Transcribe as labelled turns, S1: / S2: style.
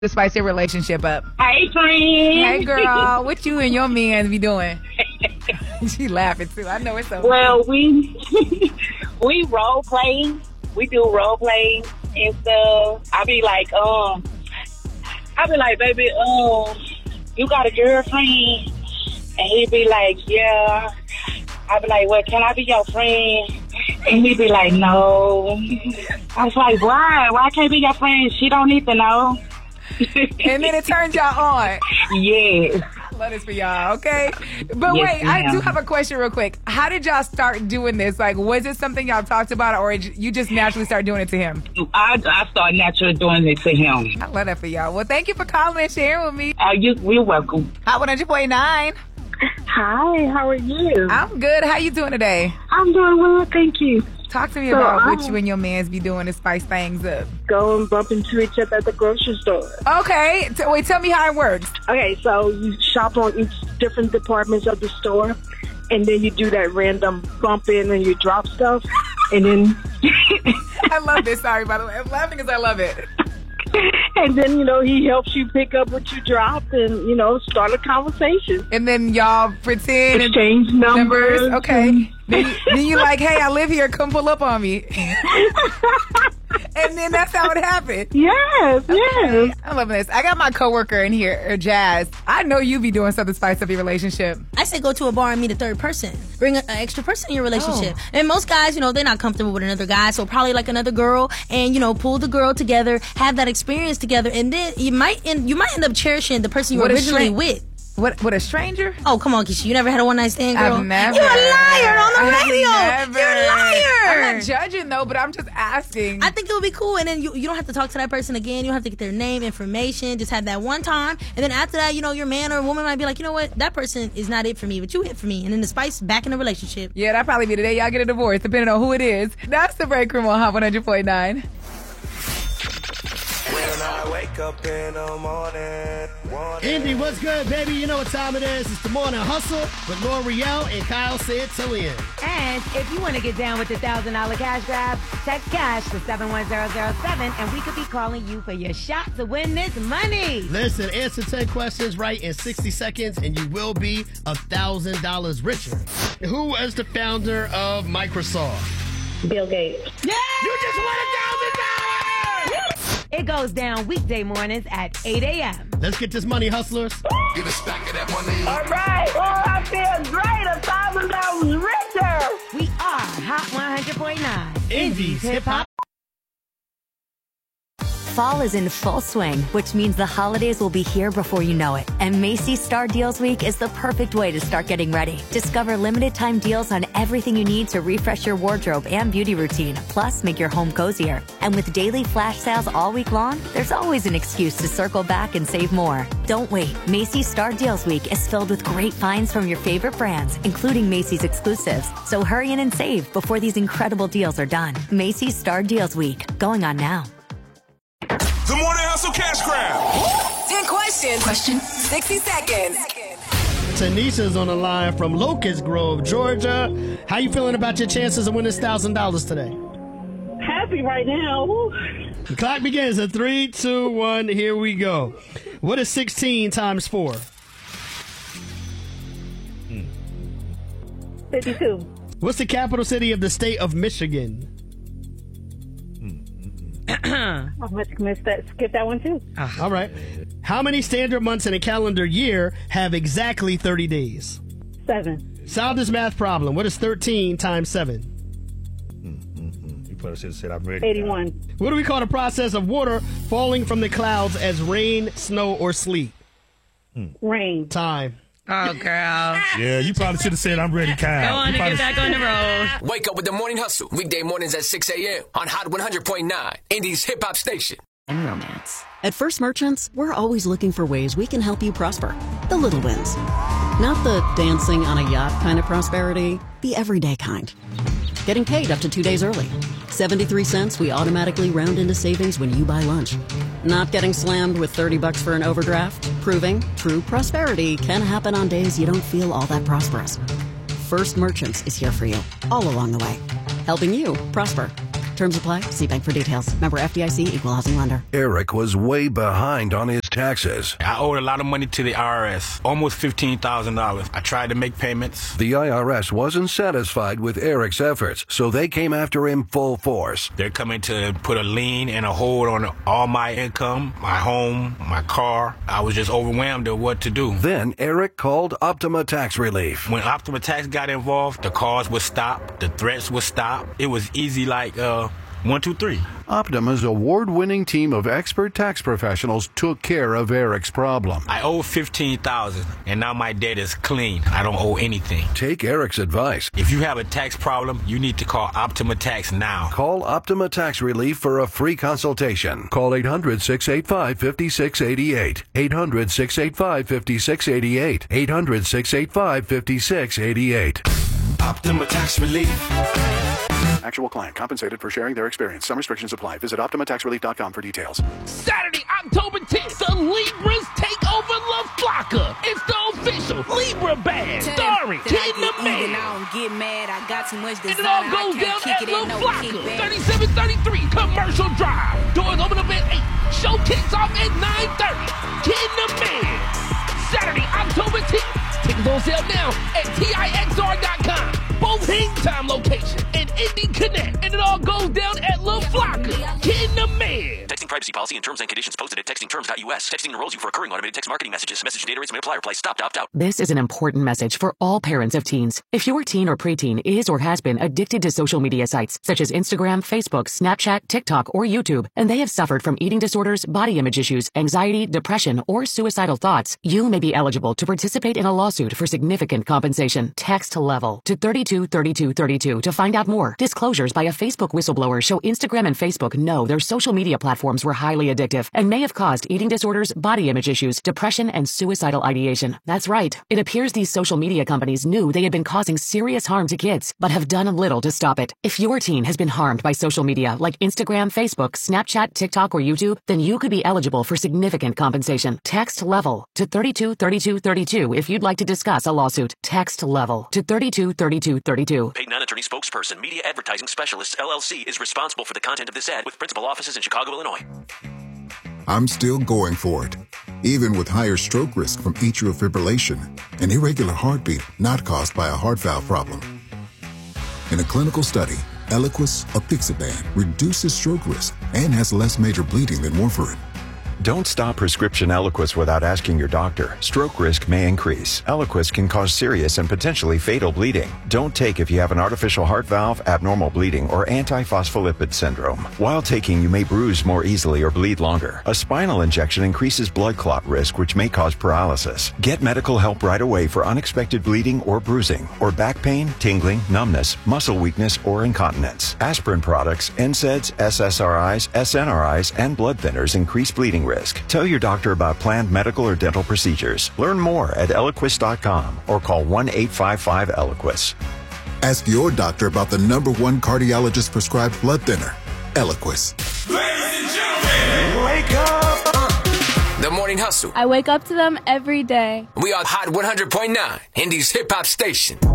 S1: to spice your relationship up.
S2: Hey, friend.
S1: Hey, girl. What you and your man be doing? She laughing, too. I know it's so.
S2: Well, we role play. We do role play and stuff. I be like, baby, you got a girlfriend? And he be like, yeah. I be like, well, can I be your friend? And he be like, no. I was like, why? Why can't I be your friend? She don't need to know.
S1: And then it turns y'all on.
S2: Yes.
S1: Love this for y'all, okay? But
S2: Yes,
S1: wait,
S2: ma'am.
S1: I do have a question real quick. How did y'all start doing this? Like, was it something y'all talked about, or you just naturally started doing it to him?
S2: I started naturally doing it to him.
S1: I love that for y'all. Well, thank you for calling and sharing with me.
S2: You're welcome.
S1: Hot 100.9.
S3: Hi, how are you?
S1: I'm good. How you doing today?
S3: I'm doing well, thank you.
S1: Talk to me about what you and your mans be doing to spice things up.
S3: Go and bump into each other at the grocery store.
S1: Okay. Wait, tell me how it works.
S3: Okay, so you shop on each different departments of the store, and then you do that random bump in and you drop stuff, and then...
S1: I love this. Sorry, by the way. I'm laughing because I love it.
S3: And then, he helps you pick up what you dropped and, start a conversation.
S1: And then y'all pretend
S3: exchange numbers.
S1: Okay. Then you like, hey, I live here. Come pull up on me. And then that's how it happened.
S3: Yes, yes.
S1: I love this. I got my coworker in here, Jazz. I know you be doing something to spice up your relationship.
S4: I say go to a bar and meet a third person. Bring an extra person in your relationship.
S1: Oh.
S4: And most guys, they're not comfortable with another guy, so probably like another girl, and pull the girl together, have that experience together, and then you might end up cherishing the person you were originally with.
S1: What, a stranger?
S4: Oh, come on, Keisha. You never had a one-night stand, girl?
S1: I've never.
S4: You're a liar on the radio.
S1: Never.
S4: You're a liar.
S1: I'm not judging, though, but I'm just asking.
S4: I think it would be cool, and then you don't have to talk to that person again. You don't have to get their name, information. Just have that one time, and then after that, your man or woman might be like, you know what? That person is not it for me, but you hit for me. And then the spice back in the relationship.
S1: Yeah, that'd probably be the day y'all get a divorce, depending on who it is. That's the break room on Hot 100.9.
S5: When I wake up in the morning.
S6: Indy, what's good, baby? You know what time it is. It's the Morning Hustle with L'Oreal and Kyle Santillian.
S7: And if you want to get down with the $1,000 cash grab, text cash to 71007 and we could be calling you for your shot to win this money.
S6: Listen, answer 10 questions right in 60 seconds and you will be $1,000 richer. Who is the founder of Microsoft?
S3: Bill Gates.
S6: Yeah! You just won $1,000!
S7: It goes down weekday mornings at 8 a.m.
S6: Let's get this money, hustlers.
S5: Get a stack of that money.
S2: All right. Oh, I feel great. $1,000 richer.
S7: We are Hot 100.9.
S6: Indy's Hip Hop.
S8: Fall is in full swing, which means the holidays will be here before you know it. And Macy's Star Deals Week is the perfect way to start getting ready. Discover limited time deals on everything you need to refresh your wardrobe and beauty routine, plus make your home cozier. And with daily flash sales all week long, there's always an excuse to circle back and save more. Don't wait. Macy's Star Deals Week is filled with great finds from your favorite brands, including Macy's exclusives. So hurry in and save before these incredible deals are done. Macy's Star Deals Week, going on now.
S5: The Morning Hustle Cash Grab.
S9: 10 questions. 60 seconds.
S6: Tanisha's on the line from Locust Grove, Georgia. How you feeling about your chances of winning $1,000 today?
S3: Happy right now. Woo.
S6: The clock begins at 3, 2, 1. Here we go. What is 16 times 4?
S3: 52.
S6: What's the capital city of the state of Michigan?
S3: I missed that. Skip that one too.
S6: All right. How many standard months in a calendar year have exactly 30 days?
S3: 7.
S6: Solve this math problem. What is 13 times 7?
S5: You probably should have said I'm ready.
S3: 81.
S6: What do we call the process of water falling from the clouds as rain, snow, or sleet?
S3: Rain.
S6: Time.
S1: Oh, girl.
S5: Yeah, you probably should have said I'm ready, Kyle.
S4: Go on and get back on the road.
S9: Wake up with the Morning Hustle. Weekday mornings at 6 a.m. on Hot 100.9, Indy's hip hop station.
S10: And romance. At First Merchants, we're always looking for ways we can help you prosper. The little wins. Not the dancing on a yacht kind of prosperity, the everyday kind. Getting paid up to 2 days early. 73 cents we automatically round into savings when you buy lunch. Not getting slammed with $30 for an overdraft. Proving true prosperity can happen on days you don't feel all that prosperous. First Merchants is here for you, all along the way. Helping you prosper. Terms apply. See bank for details. Member FDIC, Equal Housing Lender.
S11: Eric was way behind on his taxes.
S12: I owed a lot of money to the IRS, almost $15,000. I tried to make payments.
S11: The IRS wasn't satisfied with Eric's efforts, so they came after him full force.
S12: They're coming to put a lien and a hold on all my income, my home, my car. I was just overwhelmed at what to do.
S11: Then Eric called Optima Tax Relief.
S12: When Optima Tax got involved, the calls would stop, the threats would stop. It was easy like 1, 2, 3.
S13: Optima's award-winning team of expert tax professionals took care of Eric's problem.
S12: I owe $15,000, and now my debt is clean. I don't owe anything.
S11: Take Eric's advice.
S12: If you have a tax problem, you need to call Optima Tax now.
S11: Call Optima Tax Relief for a free consultation. Call 800-685-5688. 800-685-5688. 800-685-5688.
S5: Optima Tax Relief.
S13: Actual client compensated for sharing their experience. Some restrictions apply. Visit OptimaTaxRelief.com for details.
S14: Saturday, October 10th, the Libras take over La Flaca. It's the official Libra Band, starring Kid the Man. And it all goes down at La Flaca, 3733 Commercial Drive. Doors open up at 8. Show kicks off at 9:30. Kid the Man. Saturday, October 10th. Tickets on sale now at TIXR.com. Both Hang Time location and Indie Connect. And it all goes down at La Flaca. Kid the Man.
S15: Texting privacy policy and terms and conditions posted at textingterms.us. Texting enrolls you for recurring automated text marketing messages. Message data rates may apply. Reply stop to opt out.
S16: This is an important message for all parents of teens. If your teen or preteen is or has been addicted to social media sites such as Instagram, Facebook, Snapchat, TikTok, or YouTube, and they have suffered from eating disorders, body image issues, anxiety, depression, or suicidal thoughts, you may be eligible to participate in a lawsuit for significant compensation. Text LEVEL to 323232 to find out more. Disclosures by a Facebook whistleblower show Instagram and Facebook know their social media platforms were highly addictive and may have caused eating disorders, body image issues, depression, and suicidal ideation. That's right. It appears these social media companies knew they had been causing serious harm to kids, but have done little to stop it. If your teen has been harmed by social media like Instagram, Facebook, Snapchat, TikTok, or YouTube, then you could be eligible for significant compensation. Text LEVEL to 323232 if you'd like to discuss a lawsuit. Text LEVEL to 323232.
S15: Paid non-attorney spokesperson, Media Advertising Specialists, LLC, is responsible for the content of this ad with principal offices in Chicago, Illinois.
S17: I'm still going for it, even with higher stroke risk from atrial fibrillation, an irregular heartbeat not caused by a heart valve problem. In a clinical study, Eliquis apixaban reduces stroke risk and has less major bleeding than warfarin.
S18: Don't stop prescription Eliquis without asking your doctor. Stroke risk may increase. Eliquis can cause serious and potentially fatal bleeding. Don't take if you have an artificial heart valve, abnormal bleeding, or antiphospholipid syndrome. While taking, you may bruise more easily or bleed longer. A spinal injection increases blood clot risk, which may cause paralysis. Get medical help right away for unexpected bleeding or bruising, or back pain, tingling, numbness, muscle weakness, or incontinence. Aspirin products, NSAIDs, SSRIs, SNRIs, and blood thinners increase bleeding risk. Tell your doctor about planned medical or dental procedures. Learn more at Eliquis.com or call 1-855-ELIQUIS.
S17: Ask your doctor about the #1 cardiologist prescribed blood thinner, Eliquis.
S5: Ladies and gentlemen, wake up.
S9: The Morning Hustle.
S19: I wake up to them every day.
S9: We are Hot 100.9, Indy's hip hop station.